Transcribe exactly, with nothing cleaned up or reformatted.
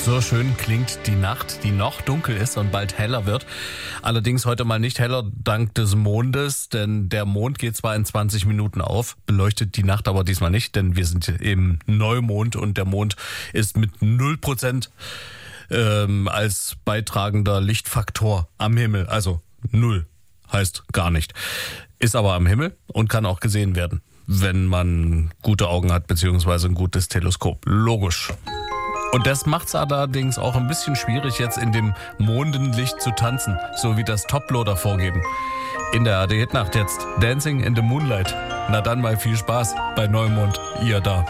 So schön klingt die Nacht, die noch dunkel ist und bald heller wird. Allerdings heute mal nicht heller dank des Mondes, denn der Mond geht zwar in zwanzig Minuten auf, beleuchtet die Nacht aber diesmal nicht, denn wir sind im Neumond und der Mond ist mit null Prozent ähm, als beitragender Lichtfaktor am Himmel. Also null heißt gar nicht. Ist aber am Himmel und kann auch gesehen werden, wenn man gute Augen hat beziehungsweise ein gutes Teleskop. Logisch. Und das macht es allerdings auch ein bisschen schwierig, jetzt in dem Mondenlicht zu tanzen, so wie das Toploader vorgeben. In der A R D Hit Nacht jetzt Dancing in the Moonlight. Na dann mal viel Spaß bei Neumond, ihr da.